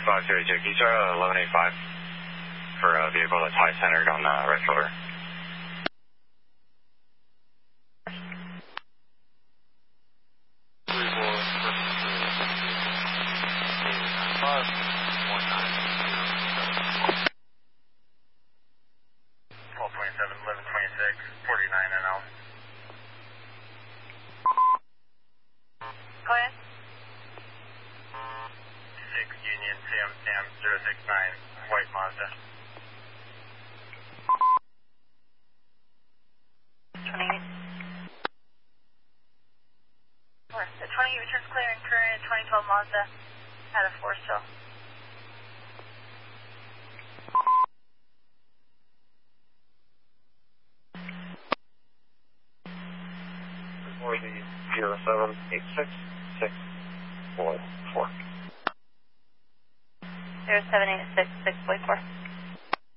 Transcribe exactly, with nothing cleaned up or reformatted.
five two eight two. Can you start at eleven eighty-five for a vehicle that's high centered on the right shoulder? twelve twenty-seven, eleven twenty-six, forty-nine N L. Go ahead. six Union Sam Sam zero six nine, white Mazda. twenty-eight. The twenty returns clear and current twenty twelve Mazda at a four still. zero seven eight six six four four. zero seven eight six